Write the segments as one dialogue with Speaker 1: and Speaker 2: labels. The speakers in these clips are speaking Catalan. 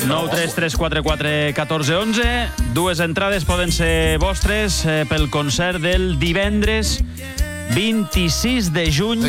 Speaker 1: 933441411. Dues entrades poden ser vostres pel concert del divendres 26 de juny.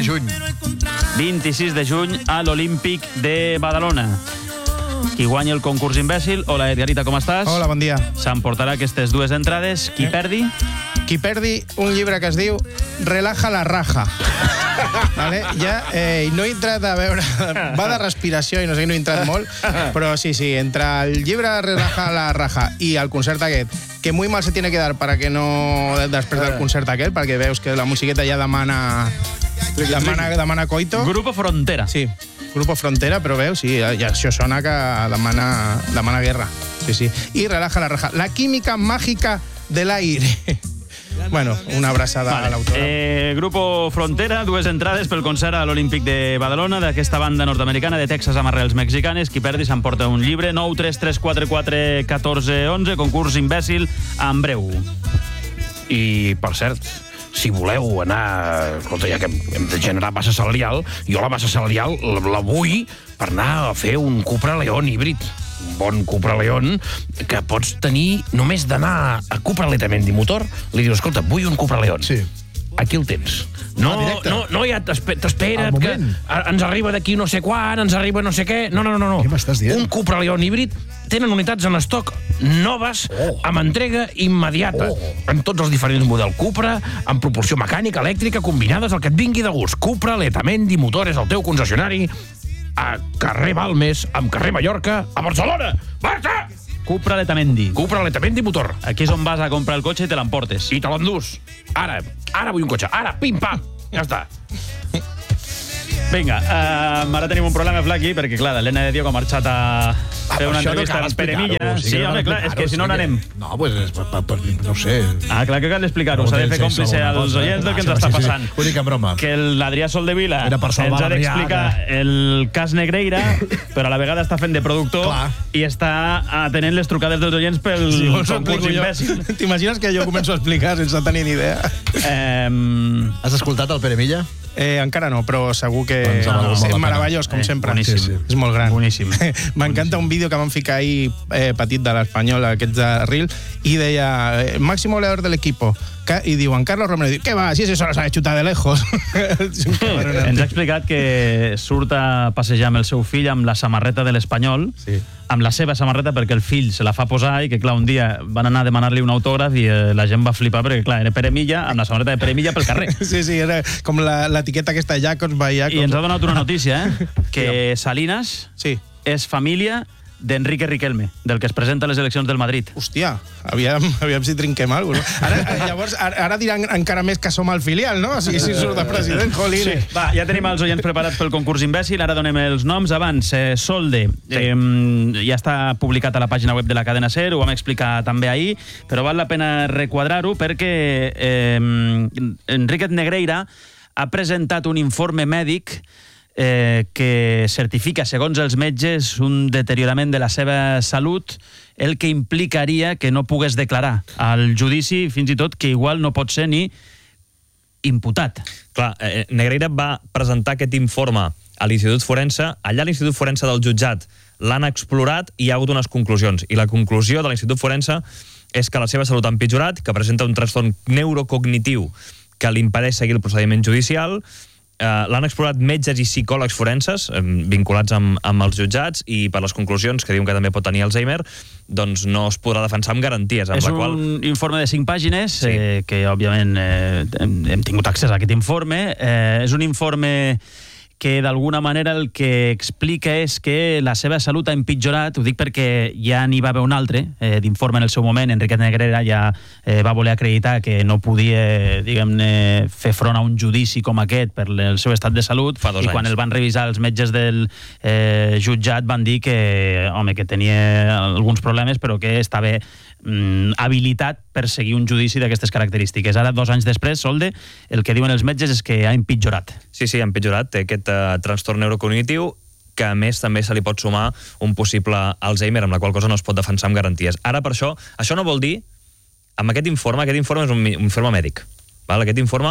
Speaker 1: 26 de juny a l'Olímpic de Badalona. Qui guanyi el concurs imbècil. Hola, Edgarita, com estàs?
Speaker 2: Hola, bon dia.
Speaker 1: S'emportarà aquestes dues entrades. Qui perdi?
Speaker 2: Qui perdi un llibre que es diu Relaja la raja. Vale? Ja, no he entrat a veure... Va de respiració i no sé, no he entrat molt, però sí, entre el llibre Relaja la raja i el concert aquest, que muy mal se tiene que dar para que no... Després del concert aquest, perquè veus que la musiqueta ja demana coito.
Speaker 1: Grupo Frontera.
Speaker 2: Sí, Grupo Frontera, però veus, sí, ja això sona que demana guerra. Sí. I Relaja la raja. La química mágica del aire. Bueno, una abraçada a l'autora.
Speaker 1: Grupo Frontera, dues entrades pel concert a l'Olímpic de Badalona d'aquesta banda nord-americana de Texas amb arrels mexicanes. Qui perdi s'emporta un llibre. 933441411, concurs imbècil en breu.
Speaker 3: I, per cert, si voleu anar... Escolta, ja que hem de generar massa salarial, jo la massa salarial la vull per anar a fer un Cupra León híbrid. Un bon Cupra León que pots tenir només d'anar a Cupra Letamendi Motor, li dius, escolta, vull un Cupra León.
Speaker 4: Sí.
Speaker 3: Aquí el tens. No ja t'espera que ens arriba d'aquí no sé quan, ens arriba no sé què. No.
Speaker 4: Què m'estàs dient?
Speaker 3: Un Cupra León híbrid tenen unitats en estoc noves amb entrega immediata. En tots els diferents models Cupra, amb propulsió mecànica, elèctrica, combinades, el que et vingui de gust. Cupra Letamendi Motor és el teu concessionari a carrer Balmes, amb carrer Mallorca, a Barcelona. Barça!
Speaker 1: Cupra Letamendi.
Speaker 3: Cupra Letamendi Motor.
Speaker 1: Aquí és on vas a comprar el cotxe i te l'emportes.
Speaker 3: I te l'endús. Ara vull un cotxe. Ara, pim-pam. Ja està.
Speaker 1: Vinga, ara tenim un problema, Flaqui, perquè, clar, l'Helena de Diego ha marxat a fer una entrevista a Peremilla. Sí, home, clar, és que si no n'anem.
Speaker 4: No, pues, no sé.
Speaker 1: Clar que cal explicar-ho. S'ha de fer còmplice als oients del que ens està passant.
Speaker 4: Ho dic en broma.
Speaker 1: Que l'Adrià Soldevila ens ha d'explicar el cas Negreira, però a la vegada està fent de productor i està atenent les trucades dels oients pel concurs imbècil.
Speaker 2: T'imagines que jo començo a explicar sense tenir ni idea?
Speaker 4: Has escoltat el Peremilla?
Speaker 2: Encara no, però segur que és meravellós, com sempre.
Speaker 1: Boníssim.
Speaker 2: És molt gran.
Speaker 1: Boníssim.
Speaker 2: M'encanta un vídeo que van ficar ahir petit de l'Espanyol, aquests de Reel, i deia, máximo goleador del equipo. I diuen, Carlos Romero, diu, què va, si eso lo sabe chutar de lejos.
Speaker 1: Ens ha explicat que surt a passejar amb el seu fill amb la samarreta de l'Espanyol, amb la seva samarreta, perquè el fill se la fa posar i que, clar, un dia van anar a demanar-li un autògraf i la gent va flipar perquè, clar, era Peremilla amb la samarreta de Peremilla pel carrer.
Speaker 2: Sí, era com l'etiqueta aquesta de Jacobs by Jacobs.
Speaker 1: I ens ha donat una notícia, que Salinas és família d'Enrique Riquelme, del que es presenta a les eleccions del Madrid.
Speaker 2: Hòstia, aviam si trinquem alguna cosa. Llavors, ara diran encara més que som el filial, no? Si surt de president, jolín.
Speaker 1: Sí. Va, ja tenim els oients preparats pel concurs imbècil, ara donem els noms. Abans, Solde, ja està publicat a la pàgina web de la cadena SER, ho vam explicar també ahir, però val la pena requadrar-ho perquè Enrique Negreira ha presentat un informe mèdic que certifica, segons els metges, un deteriorament de la seva salut, el que implicaria que no pogués declarar al judici, fins i tot que igual no pot ser ni imputat.
Speaker 5: Clar, Negreira va presentar aquest informe a l'Institut Forense. Allà a l'Institut Forense del jutjat l'han explorat i hi ha hagut unes conclusions. I la conclusió de l'Institut Forense és que la seva salut ha empitjorat, que presenta un trastorn neurocognitiu que li impedeix seguir el procediment judicial. L'han explorat metges i psicòlegs forenses vinculats amb els jutjats i per les conclusions, que diuen que també pot tenir Alzheimer, doncs no es podrà defensar amb garanties.
Speaker 1: És un informe de 5 pàgines, que òbviament hem tingut accés a aquest informe. És un informe que d'alguna manera el que explica és que la seva salut ha empitjorat. Ho dic perquè ja n'hi va haver un altre d'informe en el seu moment. Enrique Negreira ja va voler acreditar que no podia, diguem-ne, fer front a un judici com aquest per el seu estat de salut.
Speaker 5: Fa 2 anys.
Speaker 1: I quan el van revisar els metges del jutjat van dir que, home, que tenia alguns problemes, però que estava habilitat per seguir un judici d'aquestes característiques. Ara, 2 anys després, Solde, el que diuen els metges és que ha empitjorat.
Speaker 5: Sí, ha empitjorat. Té aquest trastorn neurocognitiu que a més també se li pot sumar un possible Alzheimer, amb la qual cosa no es pot defensar amb garanties. Ara, per això no vol dir, amb aquest informe és un informe mèdic. Aquest informe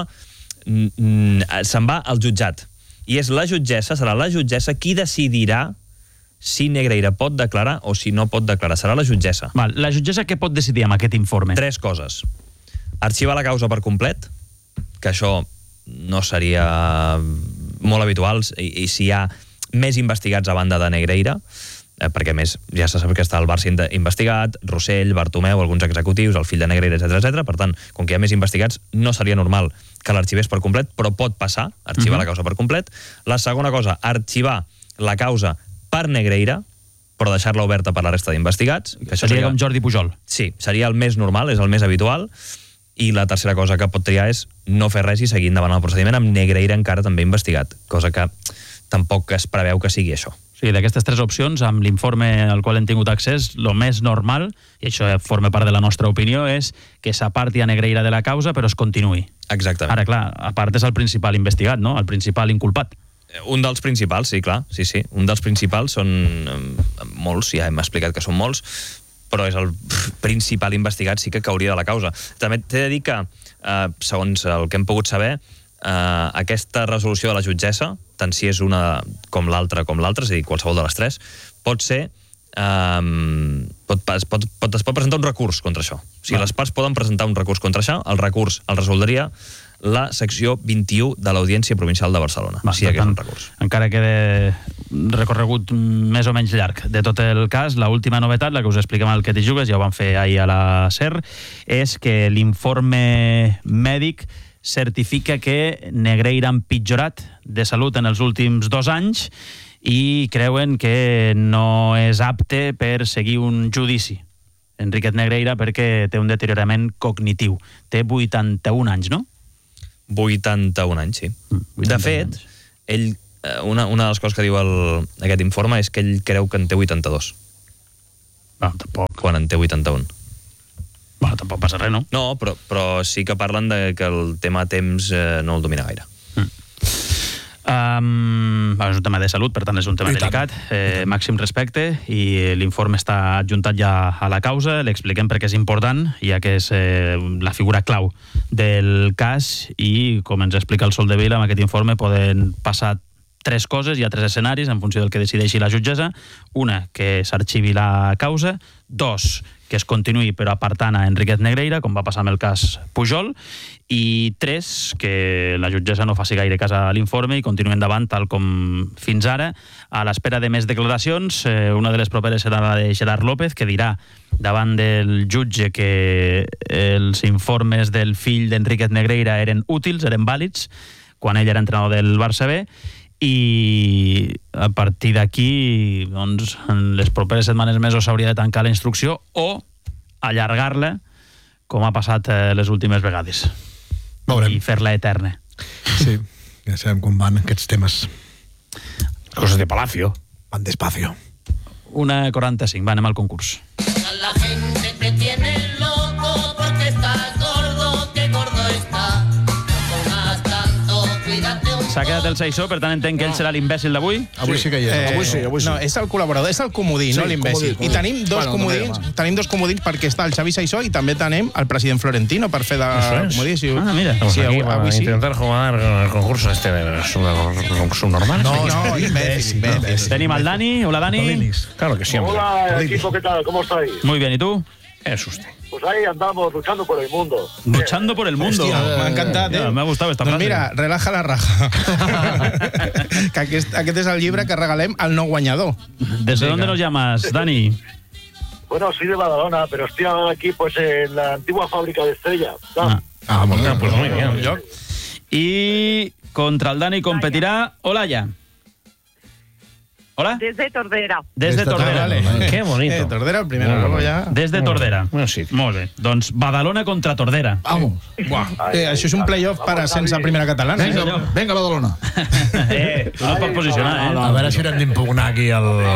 Speaker 5: se'n va al jutjat. I és la jutgessa, serà la jutgessa qui decidirà si Negreira pot declarar o si no pot declarar. Serà la jutgessa.
Speaker 1: Val. La jutgessa què pot decidir amb aquest informe?
Speaker 5: 3 coses. Arxivar la causa per complet, que això no seria molt habitual, i si hi ha més investigats a banda de Negreira, perquè a més ja se sap que està el Barça investigat, Rossell, Bartomeu, alguns executius, el fill de Negreira, etc. Per tant, com que hi ha més investigats, no seria normal que l'arxivés per complet, però pot passar, arxivar la causa per complet. La segona cosa, arxivar la causa per Negreira, però deixar-la oberta per la resta d'investigats.
Speaker 1: Seria com Jordi Pujol.
Speaker 5: Sí, seria el més normal, és el més habitual. I la tercera cosa que pot triar és no fer res i seguir endavant el procediment amb Negreira encara també investigat, cosa que tampoc es preveu que sigui això.
Speaker 1: Sí, d'aquestes 3 opcions, amb l'informe al qual hem tingut accés, el més normal, i això forma part de la nostra opinió, és que s'aparti a Negreira de la causa, però es continuï.
Speaker 5: Exactament.
Speaker 1: Ara, clar, a part és el principal investigat, no? El principal inculpat.
Speaker 5: Un dels principals, sí, clar, sí. Un dels principals són molts, ja hem explicat que són molts, però és el principal investigat, sí que cauria de la causa. També t'he de dir que, segons el que hem pogut saber, aquesta resolució de la jutgessa, tant si és una com l'altra, és a dir, qualsevol de les 3, pot ser... es pot presentar un recurs contra això. O sigui, les parts poden presentar un recurs contra això, el recurs el resoldria la secció 21 de l'Audiència Provincial de Barcelona. Sí, aquest és un recurs.
Speaker 1: Encara queda recorregut més o menys llarg de tot el cas. L'última novetat, la que us expliquem al Que t'hi jugues, ja ho vam fer ahir a la SER, és que l'informe mèdic certifica que Negreira ha empitjorat de salut en els últims 2 anys i creuen que no és apte per seguir un judici. Enriquet Negreira, perquè té un deteriorament cognitiu. Té 81 anys, no?
Speaker 5: 81 anys, sí. De fet, ell, una de les coses que diu aquest informe és que ell creu que en té 82.
Speaker 1: Tampoc.
Speaker 5: Quan en té 81.
Speaker 1: Tampoc passa res, no?
Speaker 5: No, però sí que parlen de que el tema temps no el domina gaire.
Speaker 1: És un tema de salut, per tant és un tema delicat, màxim respecte, i l'informe està adjuntat ja a la causa. L'expliquem perquè és important, ja que és la figura clau del cas, i com ens explica el Soldevila, amb aquest informe poden passar 3 coses, hi ha 3 escenaris en funció del que decideixi la jutgessa. Una, que s'arxivi la causa. 2, que es continuï però apartant a Enriquet Negreira, com va passar amb el cas Pujol. I 3, que la jutgessa no faci gaire cas a l'informe i continuï endavant tal com fins ara, a l'espera de més declaracions. Una de les properes serà la de Gerard López, que dirà davant del jutge que els informes del fill d'Enriquet Negreira eren útils, eren vàlids, quan ell era entrenador del Barça B, i a partir d'aquí, doncs, en les properes setmanes mesos s'hauria de tancar la instrucció o allargar-la, com ha passat les últimes vegades. I fer-la eterna.
Speaker 4: Sí, ja sabem com van aquests temes.
Speaker 3: Coses de Palacio.
Speaker 4: Van despacio.
Speaker 1: 1:45, va, anem al concurs.
Speaker 6: La gente te tiene loco porque estás gordo, que gordo está. No comas tanto, cuídate un poco.
Speaker 1: S'ha quedat el Saissó, per tant entenc que ell serà l'imbècil d'avui.
Speaker 4: Avui sí que hi és.
Speaker 3: Avui sí.
Speaker 2: No, és el col·laborador, és el comodí, no l'imbècil.
Speaker 4: comodí.
Speaker 2: I tenim dos comodins perquè està el Xavi Saissó i també tenim el president Florentino per fer de comodí. Sí,
Speaker 1: mira.
Speaker 2: Sí, avui sí.
Speaker 3: Intentar jugar el concurso subnormal.
Speaker 2: No, imbécil.
Speaker 1: Tenim el Dani. Hola, Dani.
Speaker 3: Claro que sí, hombre.
Speaker 7: Hola, equipo, ¿qué tal? ¿Cómo estáis?
Speaker 1: Muy bien, ¿y tú?
Speaker 3: Es usted.
Speaker 7: Pues ahí andamos luchando por el mundo.
Speaker 1: Luchando por el mundo.
Speaker 2: Hòstia, m'ha encantat,
Speaker 1: Ja, m'ha gustat esta
Speaker 2: Doncs
Speaker 1: frase.
Speaker 2: mira, relaja la raja. Que aquest és el llibre que regalem al no guanyador.
Speaker 1: ¿Desde dónde nos llamas, Dani?
Speaker 7: Bueno, soy de Badalona, pero estoy ahora aquí pues en la antigua fábrica de Estrella.
Speaker 3: Molt bé, pues muy bien.
Speaker 1: Y contra el Dani competirá Olaya. ¿Hola?
Speaker 8: Desde Tordera.
Speaker 1: Desde Tordera.
Speaker 2: Vale.
Speaker 3: Qué bonito.
Speaker 2: Tordera el primero, luego ya...
Speaker 1: Desde Tordera.
Speaker 3: Bueno, sí.
Speaker 1: Molt bé. Doncs Badalona contra Tordera.
Speaker 4: Vamos.
Speaker 2: Això és un playoff per ascens a primera catalana.
Speaker 4: Venga, Badalona.
Speaker 1: Tu no et pots posicionar,
Speaker 4: A veure si haurem d'impugnar aquí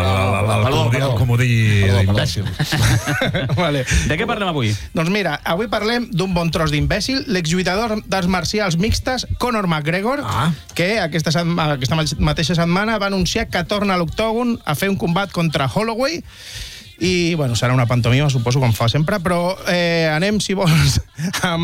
Speaker 4: el comodí d'imbècil.
Speaker 2: Vale.
Speaker 1: De què parlem avui?
Speaker 2: Doncs mira, avui parlem d'un bon tros d'imbècil, l'exlluitador d'arts marcials mixtes Conor McGregor, que aquesta mateixa setmana va anunciar que torna a l'octògon a fer un combat contra Holloway. I, bueno, serà una pantomima, suposo, com fa sempre, però anem, si vols,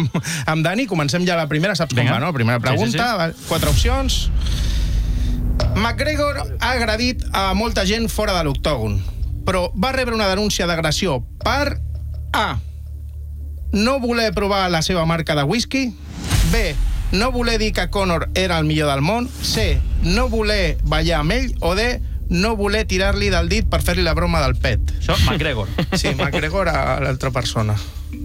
Speaker 2: amb Dani. Comencem ja la primera, saps com va, no? La primera pregunta, 4 opcions. McGregor ha agredit a molta gent fora de l'octògon, però va rebre una denúncia d'agressió per A. No voler provar la seva marca de whisky. B. No voler dir que Conor era el millor del món. C. No voler ballar amb ell. O D. No voler tirar-li del dit per fer-li la broma del pet.
Speaker 1: Això, McGregor.
Speaker 2: Sí, McGregor a l'altra persona.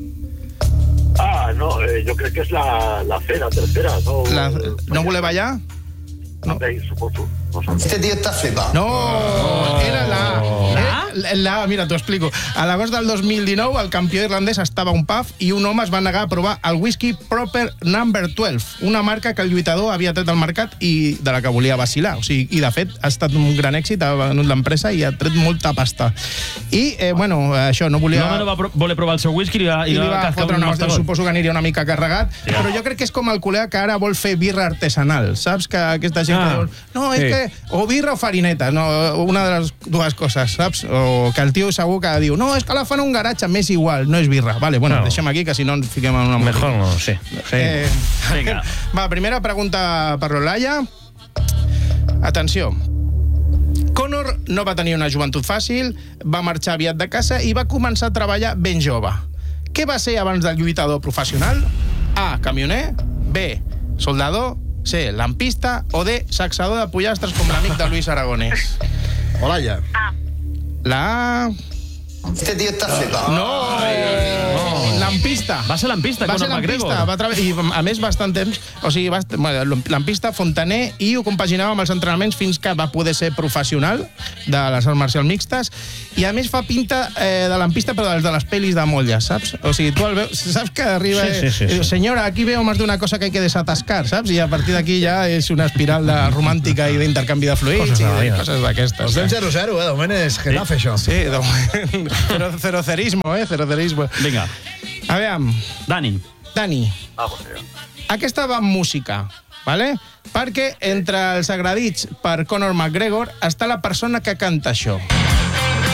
Speaker 7: No, yo creo que es la C, la tercera, ¿no?
Speaker 2: No voler ballar?
Speaker 7: No. Suposo. No sé.
Speaker 8: Este tío está flipado.
Speaker 2: No, era la... Mira, t'ho explico. A l'agost del 2019, el campió irlandès estava a un pub i un home es va negar a provar el whisky Proper Number 12, una marca que el lluitador havia tret al mercat i de la que volia vacilar. O sigui, i de fet ha estat un gran èxit, ha venut l'empresa i ha tret molta pasta. I, això, no volia...
Speaker 1: L'home no va voler provar el seu whisky i li va
Speaker 2: fotre una hòstia. Suposo que aniria una mica carregat, però jo crec que és com el col·lega que ara vol fer birra artesanal, saps? Que aquesta gent que diu, no, és que o birra o farineta, no, una de les dues coses, saps? O que el tio segur que diu, no, és que la fan a un garatge, m'és igual, no és birra. Vale, bueno, deixem aquí, que si no ens fiquem en una...
Speaker 3: Mejor no, sí.
Speaker 1: Vinga.
Speaker 2: Va, primera pregunta per l'Olaya. Atenció. Conor no va tenir una joventut fàcil, va marxar aviat de casa i va començar a treballar ben jove. Què va ser abans del lluitador professional? A. Camioner. B. Soldador. C. Lampista. O D. Saxador de pollastres com l'amic de Luis Aragonès.
Speaker 8: Olaya.
Speaker 2: La A...
Speaker 8: Este tío está flipado.
Speaker 2: No, lampista.
Speaker 1: Va ser lampista,
Speaker 2: Va ser
Speaker 1: Conor
Speaker 2: lampista,
Speaker 1: McGregor.
Speaker 2: i a més bastant temps, o sigui, lampista, fontaner, i ho compaginava amb els entrenaments fins que va poder ser professional de les arts marcials mixtes, i a més fa pinta de lampista però de les pel·lis de molla, saps? O sigui, tu el veus, saps que arriba i diu, senyora, aquí veo más de una cosa que hay que desatascar, saps? I a partir d'aquí ja és una espiral romàntica i d'intercanvi de fluids i coses d'aquestes.
Speaker 9: Estem 0-0, de moment és Getafe, això.
Speaker 2: Sí, de moment. Cerocerismo, cerocerismo.
Speaker 1: Vinga.
Speaker 2: A veure, Dani, aquesta va amb música, ¿vale? Perquè entre els agredits per Conor McGregor està la persona que canta això.